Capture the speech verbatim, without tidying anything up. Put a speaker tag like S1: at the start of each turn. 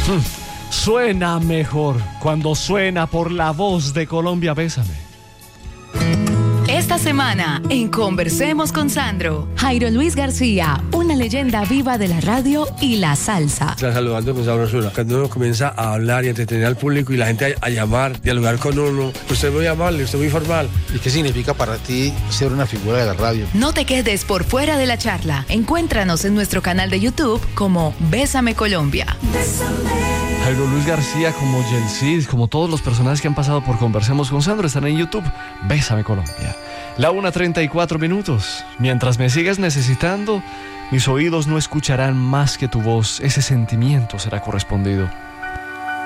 S1: Hmm. Suena mejor cuando suena por la voz de Colombia Bésame.
S2: Esta semana en Conversemos con Sandro, Jairo Luis García, una leyenda viva de la radio y la salsa.
S3: Está saludando con sabrosura. Cuando uno comienza a hablar y a entretener al público y la gente a, a llamar, dialogar con uno, usted es muy amable, usted es muy formal.
S4: ¿Y qué significa para ti ser una figura de la radio?
S2: No te quedes por fuera de la charla. Encuéntranos en nuestro canal de YouTube como Bésame Colombia.
S1: Jairo Luis García, como Yelcid, como todos los personajes que han pasado por Conversemos con Sandro, están en YouTube. Bésame Colombia. La una treinta y cuatro minutos. Mientras me sigas necesitando, mis oídos no escucharán más que tu voz. Ese sentimiento será correspondido.